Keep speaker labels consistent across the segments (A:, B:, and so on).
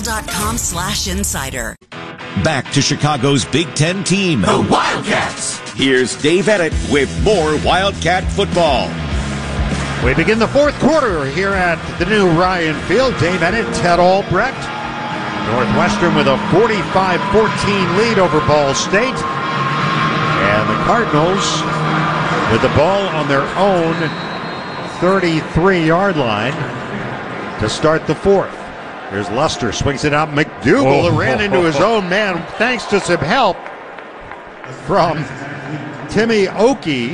A: NFL.com/insider.
B: Back to Chicago's Big Ten team,
C: the Wildcats.
B: Here's Dave Ennett with more Wildcat football.
D: We begin the fourth quarter here at the new Ryan Field. Dave Ennett, Ted Albrecht. Northwestern with a 45-14 lead over Ball State. And the Cardinals with the ball on their own 33-yard line to start the fourth. Here's Luster, swings it out. McDougal ran into his own man thanks to some help from Timmy Oakey,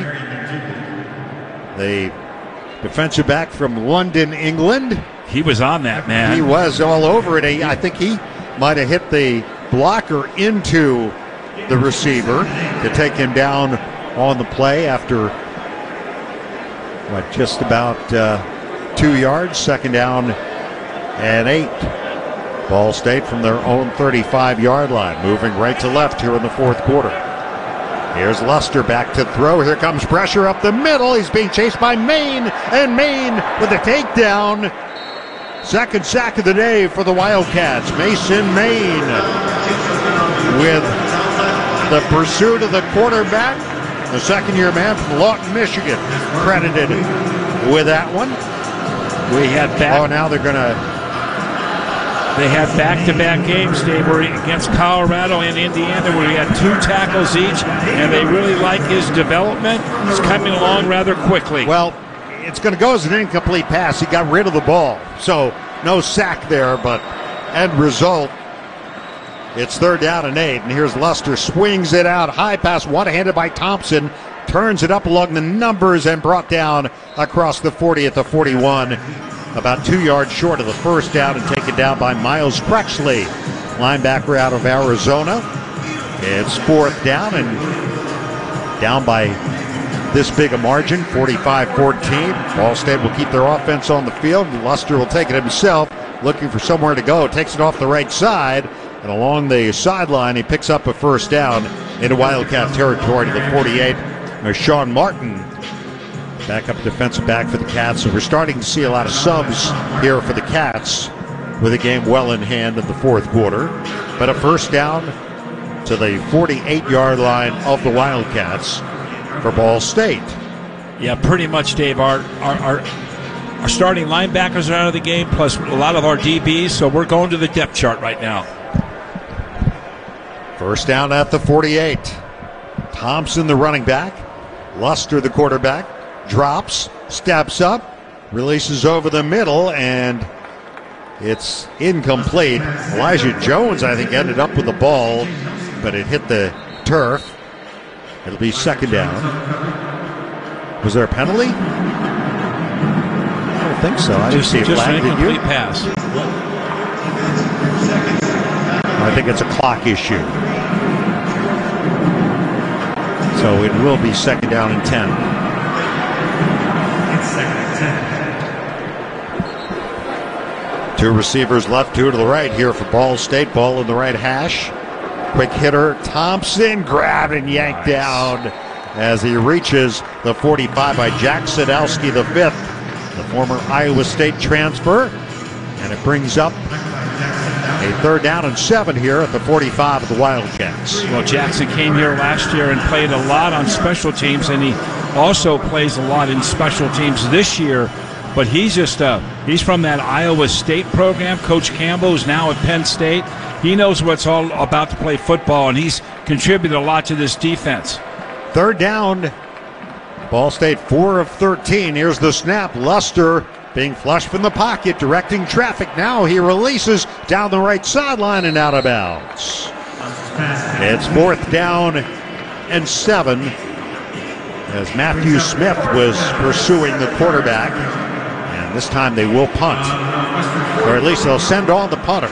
D: the defensive back from London, England.
E: He was on that, man.
D: He was all over it. I think he might have hit the blocker into the receiver to take him down on the play after, just about 2 yards, second down and 8. Ball State from their own 35-yard line, moving right to left here in the fourth quarter. Here's Luster back to throw. Here comes pressure up the middle. He's being chased by Maine, and Maine with a takedown. Second sack of the day for the Wildcats. Mason Maine with the pursuit of the quarterback. The second-year man from Lawton, Michigan, credited with that one.
E: We had
D: now they're going to...
E: They had back-to-back games, Dave, against Colorado and Indiana, where he had 2 tackles each, and they really like his development. He's coming along rather quickly.
D: Well, it's going to go as an incomplete pass. He got rid of the ball, so no sack there, but end result, it's third down and 8, and here's Luster, swings it out, high pass, one-handed by Thompson, turns it up along the numbers and brought down across the 40 at the 41. About 2 yards short of the first down and taken down by Miles Crutchley, linebacker out of Arizona. It's fourth down and down by this big a margin, 45-14. Ball State will keep their offense on the field. Luster will take it himself, looking for somewhere to go. Takes it off the right side, and along the sideline, he picks up a first down into Wildcat territory to the 48. There's Sean Martin, backup defensive back for the Cats. So we're starting to see a lot of subs here for the Cats with the game well in hand in the fourth quarter. But a first down to the 48-yard line of the Wildcats for Ball State.
E: Yeah, pretty much, Dave. Our starting linebackers are out of the game, plus a lot of our DBs, so we're going to the depth chart right now.
D: First down at the 48. Thompson, the running back. Luster, the quarterback. Drops, steps up, releases over the middle, and it's incomplete. Elijah Jones, I think, ended up with the ball, but it hit the turf. It'll be second down. Was there a penalty? I don't think so. I didn't see a flag. Did you?
E: Pass.
D: I think it's a clock issue. So it will be second down and 10. Two receivers left, two to the right here for Ball State. Ball in the right hash. Quick hitter, Thompson, grabbed and yanked down as he reaches the 45 by Jack Sadowski, the fifth, the former Iowa State transfer. And it brings up a third down and 7 here at the 45 of the Wildcats.
E: Well, Jackson came here last year and played a lot on special teams, and he also plays a lot in special teams this year. But he's just he's from that Iowa State program. Coach Campbell is now at Penn State. He knows what it's all about to play football, and he's contributed a lot to this defense.
D: Third down. Ball State 4 of 13. Here's the snap. Luster being flushed from the pocket, directing traffic. Now he releases down the right sideline and out of bounds. It's fourth down and 7 as Matthew Smith was pursuing the quarterback. And this time they will punt, or at least they'll send on the punter.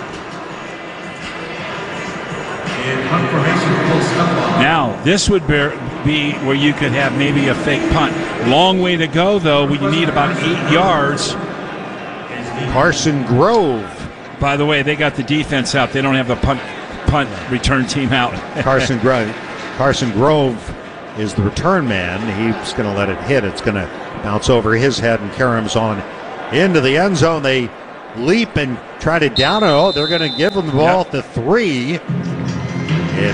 E: Now, this would be where you could have maybe a fake punt. Long way to go, though. We need about 8 yards.
D: Carson Grove.
E: By the way, they got the defense out. They don't have the punt return team out.
D: Carson Grove is the return man. He's going to let it hit. It's going to bounce over his head and carry him on into the end zone. They leap and try to down it. Oh, they're going to give him the ball at the 3. It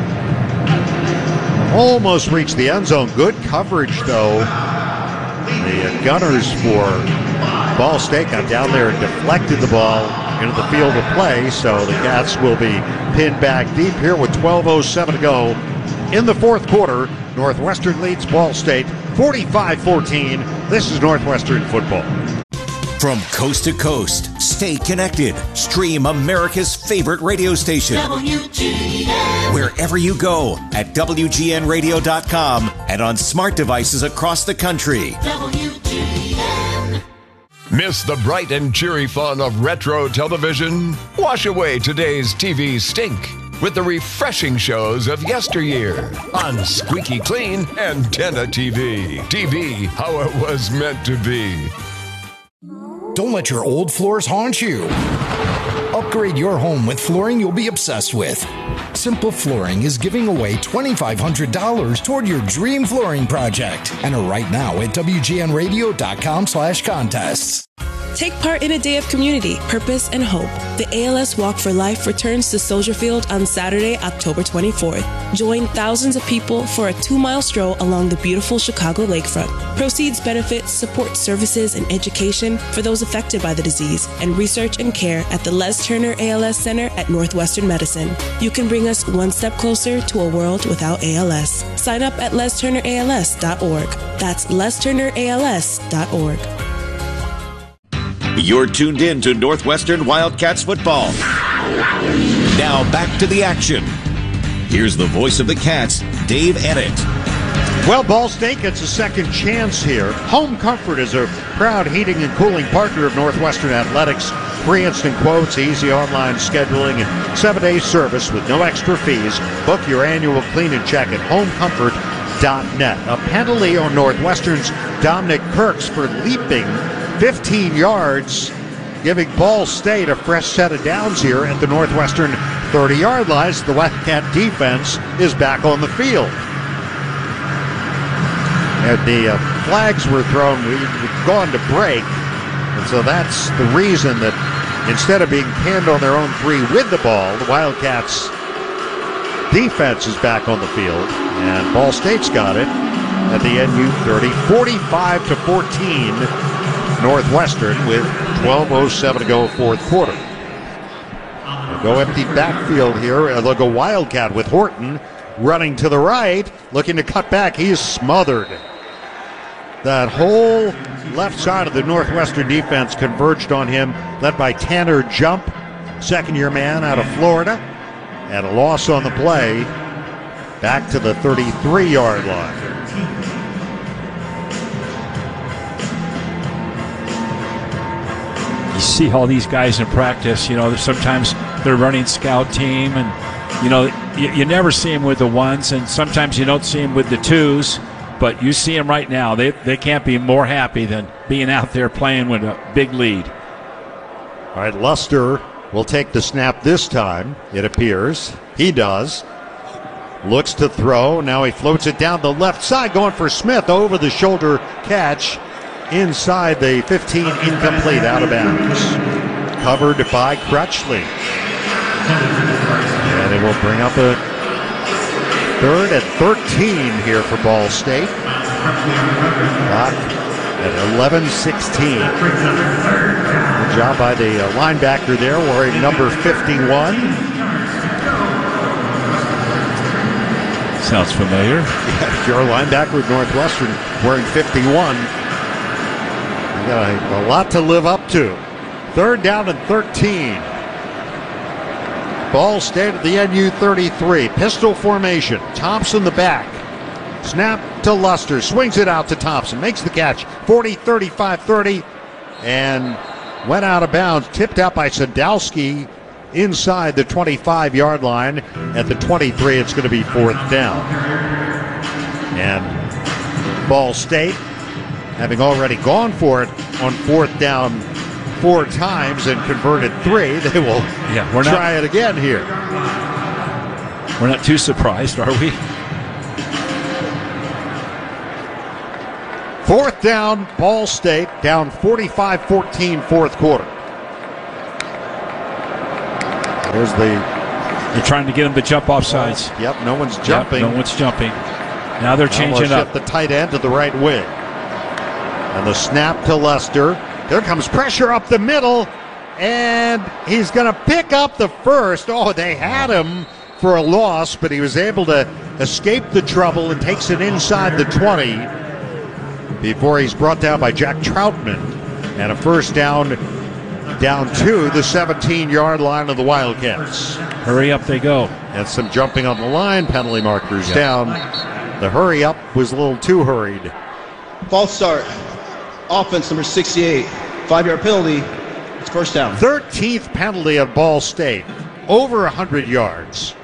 D: almost reached the end zone. Good coverage, though. The Gunners for Ball State got down there and deflected the ball into the field of play, so the Cats will be pinned back deep here with 12:07 to go in the fourth quarter. Northwestern leads Ball State 45-14. This is Northwestern football.
B: From coast to coast, stay connected. Stream America's favorite radio station. WGN. Wherever you go at WGNradio.com and on smart devices across the country. WGN.
A: Miss the bright and cheery fun of retro television? Wash away today's TV stink with the refreshing shows of yesteryear on Squeaky Clean Antenna TV. TV how it was meant to be.
C: Don't let your old floors haunt you. Upgrade your home with flooring you'll be obsessed with. Simple Flooring is giving away $2,500 toward your dream flooring project. Enter right now at WGNradio.com/contests.
F: Take part in a day of community, purpose, and hope. The ALS Walk for Life returns to Soldier Field on Saturday, October 24th. Join thousands of people for a 2-mile stroll along the beautiful Chicago lakefront. Proceeds benefit support services and education for those affected by the disease and research and care at the Les Turner ALS Center at Northwestern Medicine. You can bring us one step closer to a world without ALS. Sign up at lesturnерals.org. That's lesturnерals.org.
B: You're tuned in to Northwestern Wildcats football. Now back to the action. Here's the voice of the Cats, Dave Ennett.
D: Well, Ball State gets a second chance here. Home Comfort is a proud heating and cooling partner of Northwestern Athletics. Free instant quotes, easy online scheduling, and 7-day service with no extra fees. Book your annual clean and check at homecomfort.net. A penalty on Northwestern's Dominic Kirks for leaping 15 yards, giving Ball State a fresh set of downs here at the Northwestern 30-yard line. The Wildcat defense is back on the field. And the flags were thrown. We've gone to break. And so that's the reason that instead of being pinned on their own 3 with the ball, the Wildcats defense is back on the field. And Ball State's got it at the NU 30, 45-14. Northwestern with 12:07 to go, fourth quarter. They'll go empty backfield here. They'll go Wildcat with Horton running to the right, looking to cut back. He is smothered. That whole left side of the Northwestern defense converged on him, led by Tanner Jump, second-year man out of Florida. And a loss on the play, back to the 33-yard line.
E: You see all these guys in practice, sometimes they're running scout team, and, you never see them with the ones, and sometimes you don't see them with the twos, but you see them right now. They can't be more happy than being out there playing with a big lead.
D: All right, Luster will take the snap this time, it appears. He does. Looks to throw. Now he floats it down the left side, going for Smith. Over the shoulder catch. Inside the 15, incomplete, out of bounds. Covered by Crutchley. And it will bring up a third and 13 here for Ball State. Clock at 11:16. Good job by the linebacker there, wearing number 51.
E: Sounds familiar.
D: Yeah, if you're a linebacker with Northwestern wearing 51, you got a lot to live up to. Third down and 13. Ball State at the NU 33. Pistol formation. Thompson the back. Snap to Luster. Swings it out to Thompson. Makes the catch. 40, 35, 30. And went out of bounds. Tipped out by Sadowski inside the 25-yard line. At the 23, it's going to be fourth down. And Ball State, having already gone for it on fourth down 4 times and converted 3, they will try it again here.
E: We're not too surprised, are we?
D: Fourth down, Ball State down 45-14, fourth quarter. Here's the...
E: They're trying to get him to jump off sides.
D: Yep, no one's jumping.
E: Yep, no one's jumping. Now they're changing up.
D: The tight end to the right wing. And the snap to Lester. There comes pressure up the middle. And he's going to pick up the first. Oh, they had him for a loss, but he was able to escape the trouble and takes it inside the 20 before he's brought down by Jack Troutman. And a first down to the 17-yard line of the Wildcats.
E: Hurry up they go.
D: And some jumping on the line, penalty markers down. The hurry up was a little too hurried.
G: False start. Offense number 68. 5-yard penalty. It's first down.
D: 13th penalty at Ball State. Over 100 yards.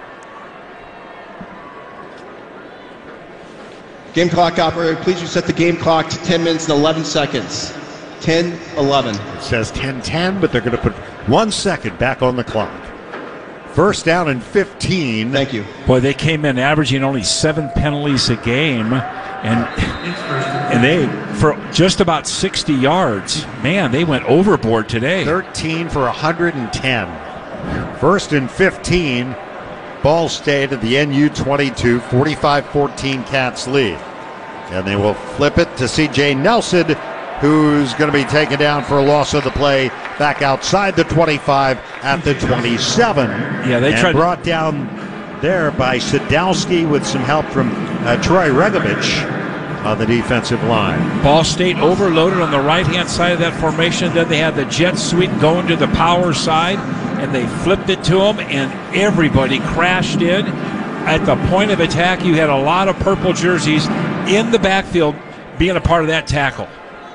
G: Game clock operator, please reset the game clock to 10 minutes and 11 seconds. 10-11.
D: It says 10-10, but they're going to put 1 second back on the clock. First down and 15.
G: Thank you.
E: Boy, they came in averaging only 7 penalties a game, and they, for just about 60 yards, man, they went overboard today.
D: 13 for 110. First and 15. Ball State at the NU 22, 45-14 Cats lead. And they will flip it to C.J. Nelson, who's going to be taken down for a loss of the play back outside the 25 at the 27.
E: Yeah, they tried
D: brought down there by Sadowski with some help from Troy Regovich on the defensive line.
E: Ball State overloaded on the right-hand side of that formation. Then they had the jet sweep going to the power side, and they flipped it to them, and everybody crashed in. At the point of attack, you had a lot of purple jerseys in the backfield being a part of that tackle.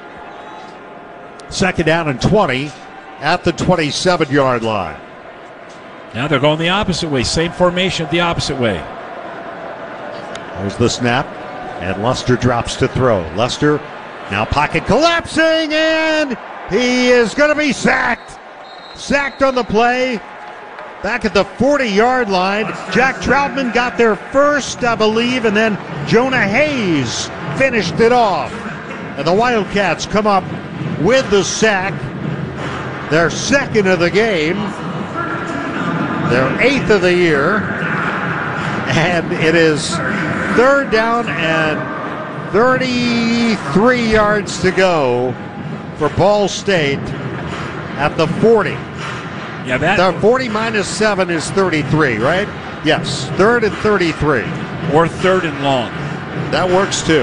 D: Second down and 20 at the 27-yard line.
E: Now they're going the opposite way. Same formation, the opposite way.
D: There's the snap, and Lester drops to throw. Lester now pocket collapsing, and he is going to be sacked. Sacked on the play. Back at the 40-yard line. Jack Troutman got there first, I believe, and then Jonah Hayes finished it off. And the Wildcats come up with the sack. Their second of the game. Their 8th of the year. And it is third down and 33 yards to go for Ball State at the 40.
E: Yeah, that
D: the 40 minus 7 is 33, right? Yes, third and 33.
E: Or third and long.
D: That works too.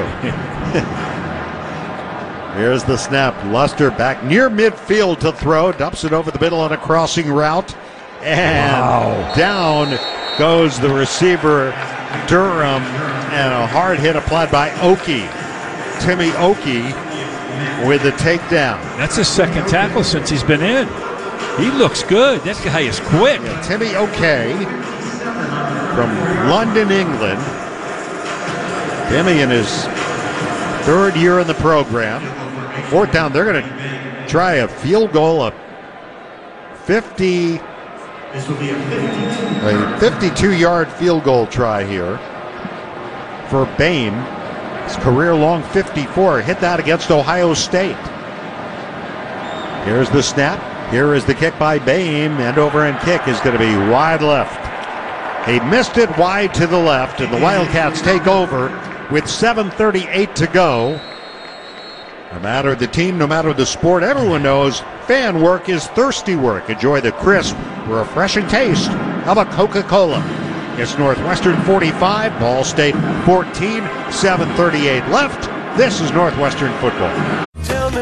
D: Here's the snap. Luster back near midfield to throw. Dumps it over the middle on a crossing route. And down goes the receiver, Durham. And a hard hit applied by Oki. Timmy Oki with the takedown.
E: That's his second tackle since he's been in. He looks good. That guy is quick.
D: Yeah, Timmy Oki from London, England. Timmy in his third year in the program. Fourth down, they're going to try a field goal, a 52-yard field goal try here for Boehm. His career-long 54. Hit that against Ohio State. Here's the snap. Here is the kick by Boehm. End over end kick is going to be wide left. He missed it wide to the left, and the Wildcats take over with 7:38 to go. No matter the team, no matter the sport, everyone knows fan work is thirsty work. Enjoy the crisp, refreshing taste of a Coca-Cola. It's Northwestern 45, Ball State 14, 7:38 left. This is Northwestern football.